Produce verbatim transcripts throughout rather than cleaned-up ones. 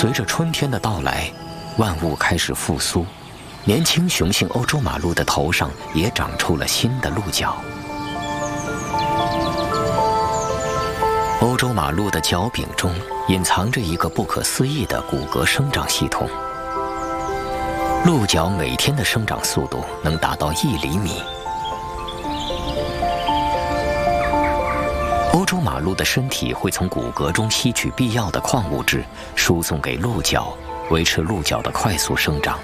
随着春天的到来，万物开始复苏，年轻雄性欧洲马鹿的头上也长出了新的鹿角。欧洲马鹿的角柄中隐藏着一个不可思议的骨骼生长系统。鹿角每天的生长速度能达到一厘米。欧洲马鹿的身体会从骨骼中吸取必要的矿物质，输送给鹿角，维持鹿角的快速生长。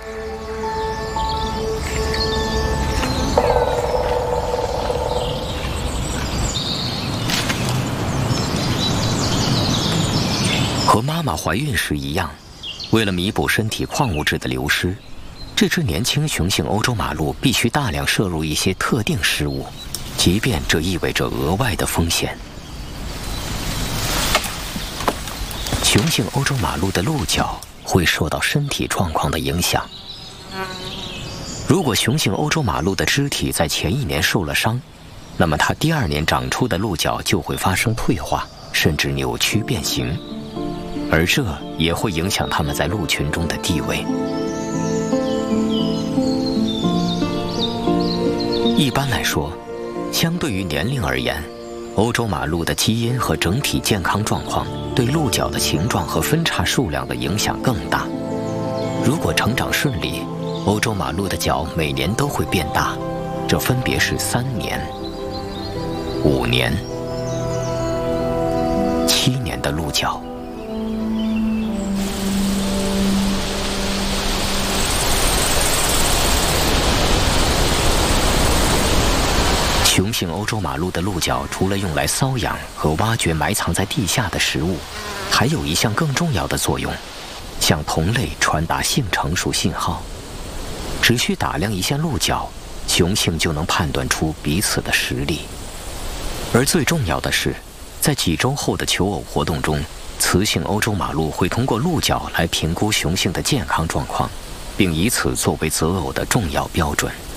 和妈妈怀孕时一样，为了弥补身体矿物质的流失，这只年轻雄性欧洲马鹿必须大量摄入一些特定食物，即便这意味着额外的风险。雄性欧洲马鹿的鹿角会受到身体状况的影响。如果雄性欧洲马鹿的肢体在前一年受了伤，那么它第二年长出的鹿角就会发生退化，甚至扭曲变形，而这也会影响它们在鹿群中的地位。一般来说，相对于年龄而言，欧洲马鹿的基因和整体健康状况对鹿角的形状和分叉数量的影响更大。如果成长顺利，欧洲马鹿的角每年都会变大，这分别是三年、五年、七年的鹿角。雄性欧洲马鹿的鹿角除了用来瘙痒和挖掘埋藏在地下的食物，还有一项更重要的作用，向同类传达性成熟信号。只需打量一下鹿角，雄性就能判断出彼此的实力。而最重要的是，在几周后的求偶活动中，雌性欧洲马鹿会通过鹿角来评估雄性的健康状况，并以此作为择偶的重要标准。